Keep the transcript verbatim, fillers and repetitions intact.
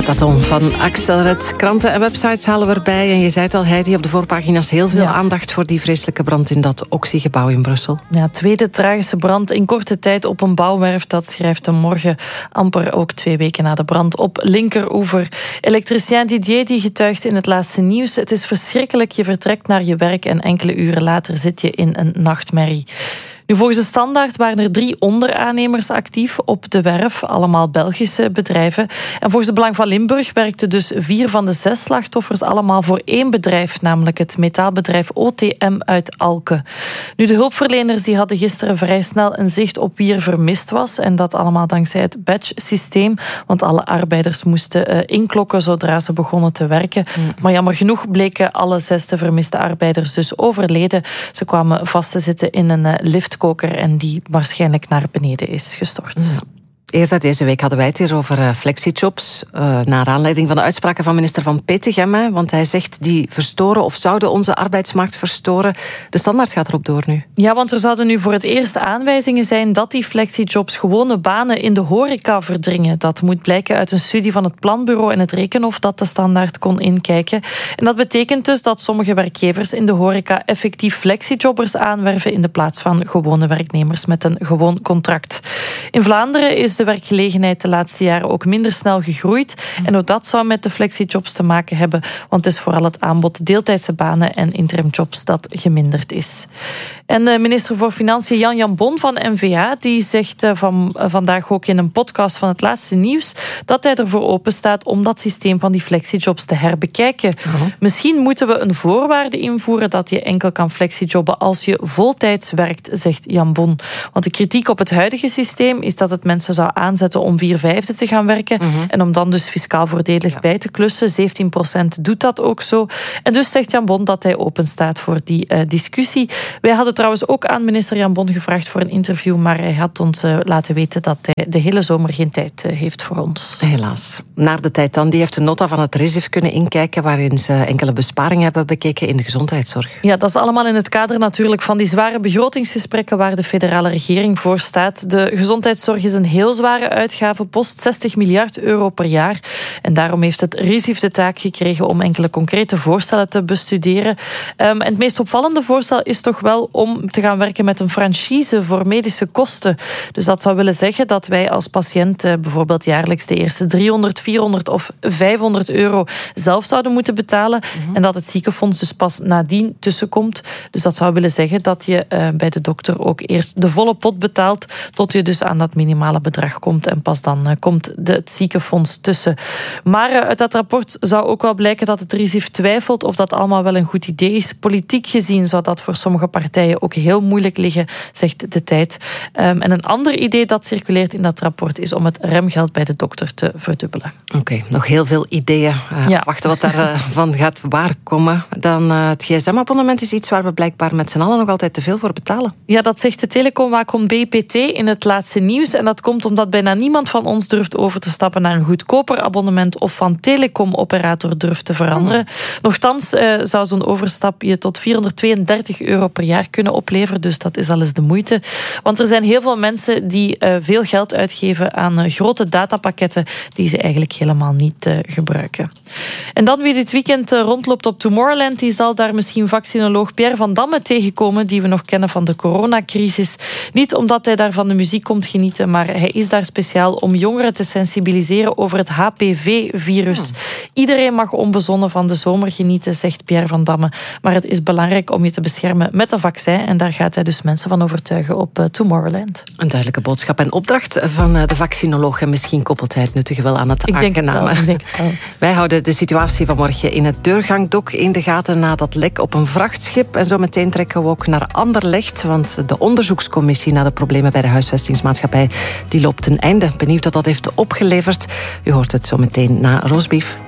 Marathon van Axelred. Kranten en websites halen we erbij. En je zei het al, Heidi, op de voorpagina's heel veel ja. aandacht voor die vreselijke brand in dat Oxy-gebouw in Brussel. Ja, tweede tragische brand in korte tijd op een bouwwerf. Dat schrijft de Morgen, amper ook twee weken na de brand op Linkeroever. Elektricien Didier die getuigt in het laatste nieuws. Het is verschrikkelijk, je vertrekt naar je werk en enkele uren later zit je in een nachtmerrie. Nu, volgens de Standaard waren er drie onderaannemers actief op de werf, allemaal Belgische bedrijven. En volgens het Belang van Limburg werkten dus vier van de zes slachtoffers allemaal voor één bedrijf, namelijk het metaalbedrijf O T M uit Alken. Nu, de hulpverleners die hadden gisteren vrij snel een zicht op wie er vermist was. En dat allemaal dankzij het badge-systeem, want alle arbeiders moesten uh, inklokken zodra ze begonnen te werken. Mm. Maar jammer genoeg bleken alle zes de vermiste arbeiders dus overleden. Ze kwamen vast te zitten in een uh, lift. Koker en die waarschijnlijk naar beneden is gestort. Ja. Eerder deze week hadden wij het hier over uh, flexijobs. Uh, naar aanleiding van de uitspraken van minister Van Petegem. Hè, want hij zegt die verstoren of zouden onze arbeidsmarkt verstoren. De Standaard gaat erop door nu. Ja, want er zouden nu voor het eerst aanwijzingen zijn dat die flexijobs gewone banen in de horeca verdringen. Dat moet blijken uit een studie van het Planbureau en het Rekenhof dat de Standaard kon inkijken. En dat betekent dus dat sommige werkgevers in de horeca effectief flexijobbers aanwerven in de plaats van gewone werknemers met een gewoon contract. In Vlaanderen is de werkgelegenheid de laatste jaren ook minder snel gegroeid. En ook dat zou met de flexijobs te maken hebben, want het is vooral het aanbod deeltijdse banen en interimjobs dat geminderd is. En de minister voor Financiën Jan Jambon van N V A die zegt van, vandaag ook in een podcast van het laatste nieuws dat hij ervoor open staat om dat systeem van die flexijobs te herbekijken. Uh-huh. Misschien moeten we een voorwaarde invoeren dat je enkel kan flexijobben als je voltijds werkt, zegt Jambon. Want de kritiek op het huidige systeem is dat het mensen zou aanzetten om vier vijfde te gaan werken uh-huh. en om dan dus fiscaal voordelig ja. bij te klussen. zeventien procent doet dat ook zo. En dus zegt Jambon dat hij open staat voor die uh, discussie. Wij hadden trouwens ook aan minister Jambon gevraagd voor een interview, maar hij had ons uh, laten weten dat hij de hele zomer geen tijd uh, heeft voor ons. Helaas. Naar de tijd dan, die heeft de nota van het R I S I F kunnen inkijken waarin ze enkele besparingen hebben bekeken in de gezondheidszorg. Ja, dat is allemaal in het kader natuurlijk van die zware begrotingsgesprekken waar de federale regering voor staat. De gezondheidszorg is een heel zware uitgavenpost, zestig miljard euro per jaar. En daarom heeft het R I S I F de taak gekregen om enkele concrete voorstellen te bestuderen. Um, en het meest opvallende voorstel is toch wel om te gaan werken met een franchise voor medische kosten. Dus dat zou willen zeggen dat wij als patiënt uh, bijvoorbeeld jaarlijks de eerste driehonderd, vierhonderd of vijfhonderd euro zelf zouden moeten betalen. Mm-hmm. En dat het ziekenfonds dus pas nadien tussenkomt. Dus dat zou willen zeggen dat je uh, bij de dokter ook eerst de volle pot betaalt tot je dus aan dat minimale bedrag komt. En pas dan uh, komt de, het ziekenfonds tussen. Maar uh, uit dat rapport zou ook wel blijken dat het R I S I F twijfelt of dat allemaal wel een goed idee is. Politiek gezien zou dat voor sommige partijen ook heel moeilijk liggen, zegt De Tijd. Um, en een ander idee dat circuleert in dat rapport is om het remgeld bij de dokter te verdubbelen. Oké, okay, nog heel veel ideeën. Uh, ja. Wachten wat daarvan uh, gaat waarkomen. Dan uh, het gsm-abonnement is iets waar we blijkbaar met z'n allen nog altijd te veel voor betalen. Ja, dat zegt de telecomwaakhond B P T in het laatste nieuws. En dat komt omdat bijna niemand van ons durft over te stappen naar een goedkoper abonnement of van telecomoperator durft te veranderen. Oh. Nochtans uh, zou zo'n overstap je tot vierhonderdtweeëndertig euro per jaar kunnen opleveren. Dus dat is al eens de moeite. Want er zijn heel veel mensen die uh, veel geld uitgeven aan uh, grote datapakketten die ze eigenlijk helemaal niet uh, gebruiken. En dan wie dit weekend uh, rondloopt op Tomorrowland, die zal daar misschien vaccinoloog Pierre van Damme tegenkomen, die we nog kennen van de coronacrisis. Niet omdat hij daar van de muziek komt genieten, maar hij is daar speciaal om jongeren te sensibiliseren over het H P V-virus. Hmm. Iedereen mag onbezonnen van de zomer genieten, zegt Pierre van Damme. Maar het is belangrijk om je te beschermen met een vaccin. En daar gaat hij dus mensen van overtuigen op uh, Tomorrowland. Een duidelijke boodschap en opdracht van uh, de vaccinoloog. En misschien koppelt hij het nuttige wel aan het ik denk aangename. Het wel, ik denk het wel. Wij houden de situatie vanmorgen in het deurgangdok in de gaten na dat lek op een vrachtschip. En zo meteen trekken we ook naar Anderlecht. Want de onderzoekscommissie naar de problemen bij de huisvestingsmaatschappij die loopt ten einde. Benieuwd wat dat heeft opgeleverd. U hoort het zo meteen na Roosbeef.